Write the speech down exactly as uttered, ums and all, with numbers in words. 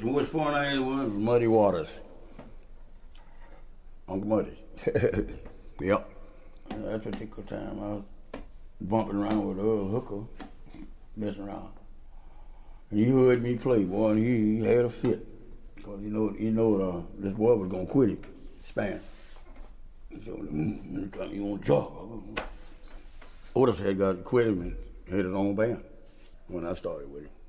Which foreign I was? Muddy Waters. Uncle Muddy. Yep. At that particular time, I was bumping around with the other hooker, messing around. And he heard me play, boy, and he, he had a fit. Because he know, he know uh, this boy was going to quit him, Span. So, mm, anytime you want a job. Otis had got to quit him and had his own band when I started with him.